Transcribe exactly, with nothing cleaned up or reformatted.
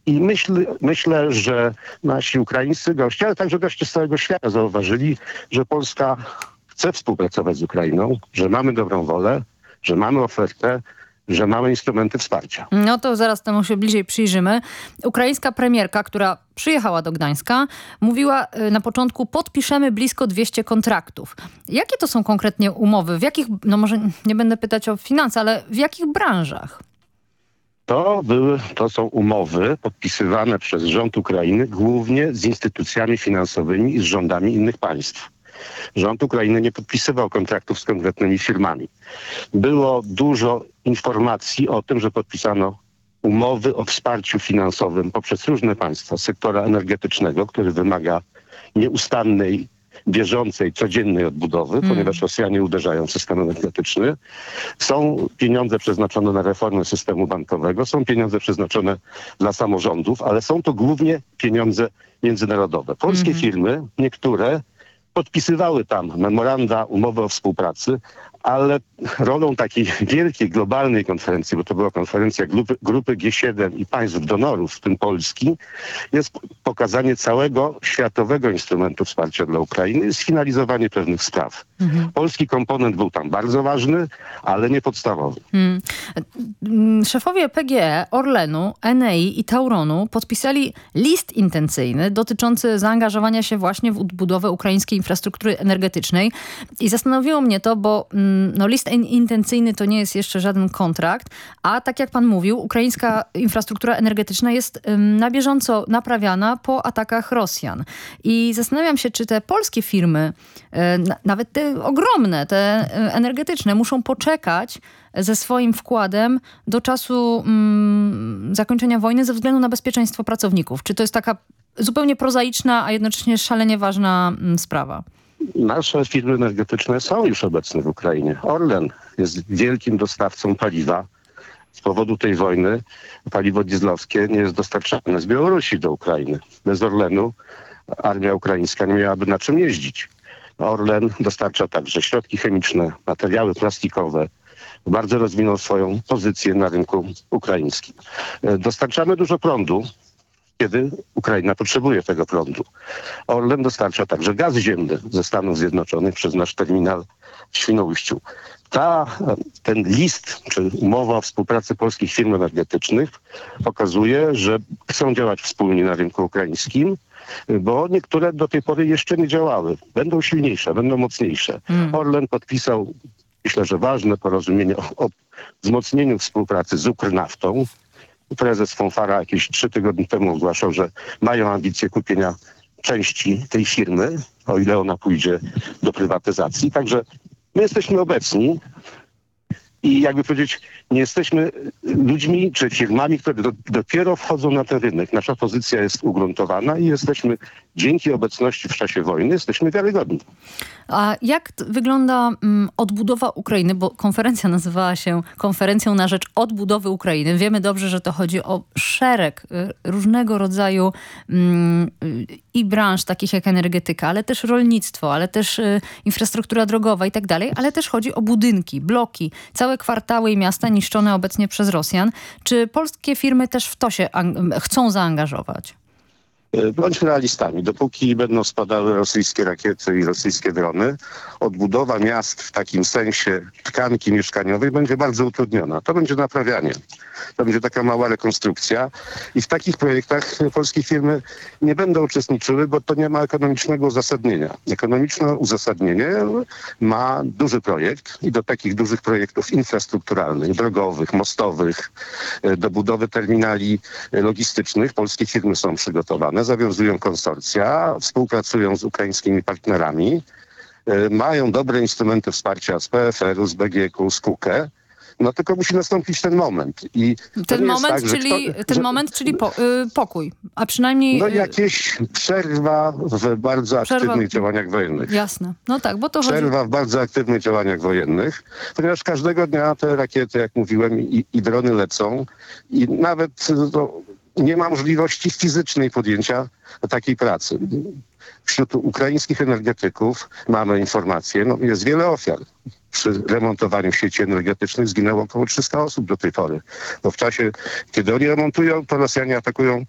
I myśl, myślę, że nasi ukraińscy goście, ale także goście z całego świata zauważyli, że Polska chce współpracować z Ukrainą, że mamy dobrą wolę, że mamy ofertę, że mamy instrumenty wsparcia. No to zaraz temu się bliżej przyjrzymy. Ukraińska premierka, która przyjechała do Gdańska, mówiła na początku: podpiszemy blisko dwieście kontraktów. Jakie to są konkretnie umowy? W jakich, no może nie będę pytać o finanse, ale w jakich branżach? To były, to są umowy podpisywane przez rząd Ukrainy głównie z instytucjami finansowymi i z rządami innych państw. Rząd Ukrainy nie podpisywał kontraktów z konkretnymi firmami. Było dużo informacji o tym, że podpisano umowy o wsparciu finansowym poprzez różne państwa sektora energetycznego, który wymaga nieustannej, bieżącej, codziennej odbudowy, mm. ponieważ Rosjanie uderzają w system energetyczny. Są pieniądze przeznaczone na reformę systemu bankowego, są pieniądze przeznaczone dla samorządów, ale są to głównie pieniądze międzynarodowe. Polskie mm. firmy, niektóre, podpisywały tam memoranda, umowy o współpracy, ale rolą takiej wielkiej, globalnej konferencji, bo to była konferencja grupy, grupy G siedem i państw donorów, w tym Polski, jest pokazanie całego światowego instrumentu wsparcia dla Ukrainy i sfinalizowanie pewnych spraw. Mhm. Polski komponent był tam bardzo ważny, ale nie podstawowy. Hmm. Szefowie P G E, Orlenu, Enei i Tauronu podpisali list intencyjny dotyczący zaangażowania się właśnie w odbudowę ukraińskiej infrastruktury energetycznej. I zastanowiło mnie to, bo no, list intencyjny to nie jest jeszcze żaden kontrakt, a tak jak pan mówił, ukraińska infrastruktura energetyczna jest ym, na bieżąco naprawiana po atakach Rosjan. I zastanawiam się, czy te polskie firmy, y, na, nawet te ogromne, te y, energetyczne, muszą poczekać ze swoim wkładem do czasu ym, zakończenia wojny ze względu na bezpieczeństwo pracowników. Czy to jest taka zupełnie prozaiczna, a jednocześnie szalenie ważna ym, sprawa? Nasze firmy energetyczne są już obecne w Ukrainie. Orlen jest wielkim dostawcą paliwa. Z powodu tej wojny paliwo dieslowskie nie jest dostarczane z Białorusi do Ukrainy. Bez Orlenu armia ukraińska nie miałaby na czym jeździć. Orlen dostarcza także środki chemiczne, materiały plastikowe. Bardzo rozwinął swoją pozycję na rynku ukraińskim. Dostarczamy dużo prądu, kiedy Ukraina potrzebuje tego prądu. Orlen dostarcza także gaz ziemny ze Stanów Zjednoczonych przez nasz terminal w Świnoujściu. Ta, ten list, czy umowa o współpracy polskich firm energetycznych pokazuje, że chcą działać wspólnie na rynku ukraińskim, bo niektóre do tej pory jeszcze nie działały. Będą silniejsze, będą mocniejsze. Mm. Orlen podpisał, myślę, że ważne porozumienie o, o wzmocnieniu współpracy z Ukrnaftą. Prezes Fonfara jakieś trzy tygodnie temu ogłaszał, że mają ambicje kupienia części tej firmy, o ile ona pójdzie do prywatyzacji. Także my jesteśmy obecni i jakby powiedzieć, nie jesteśmy ludźmi czy firmami, które do, dopiero wchodzą na ten rynek. Nasza pozycja jest ugruntowana i jesteśmy dzięki obecności w czasie wojny jesteśmy wiarygodni. A jak t- wygląda mm, odbudowa Ukrainy? Bo konferencja nazywała się Konferencją na rzecz odbudowy Ukrainy. Wiemy dobrze, że to chodzi o szereg y, różnego rodzaju mm, y, i branż takich jak energetyka, ale też rolnictwo, ale też y, infrastruktura drogowa i tak dalej, ale też chodzi o budynki, bloki, całe kwartały i miasta niszczone obecnie przez Rosjan. Czy polskie firmy też w to się ang- chcą zaangażować? Bądźmy realistami. Dopóki będą spadały rosyjskie rakiety i rosyjskie drony, odbudowa miast w takim sensie tkanki mieszkaniowej będzie bardzo utrudniona. To będzie naprawianie. To będzie taka mała rekonstrukcja i w takich projektach polskie firmy nie będą uczestniczyły, bo to nie ma ekonomicznego uzasadnienia. Ekonomiczne uzasadnienie ma duży projekt i do takich dużych projektów infrastrukturalnych, drogowych, mostowych, do budowy terminali logistycznych polskie firmy są przygotowane, zawiązują konsorcja, współpracują z ukraińskimi partnerami, mają dobre instrumenty wsparcia z P F R u, z B G K u, z K U K E. No tylko musi nastąpić ten moment. I ten moment, tak, czyli, kto, ten że, moment, czyli po, y, pokój, a przynajmniej... No jakieś przerwa w bardzo przerwa... aktywnych działaniach wojennych. Jasne. No tak, bo to Przerwa chodzi... w bardzo aktywnych działaniach wojennych, ponieważ każdego dnia te rakiety, jak mówiłem, i, i drony lecą i nawet no, nie ma możliwości fizycznej podjęcia takiej pracy. Wśród ukraińskich energetyków mamy informacje, no jest wiele ofiar. Przy remontowaniu sieci energetycznych zginęło około trzysta osób do tej pory. Bo w czasie, kiedy oni remontują, to Rosjanie atakują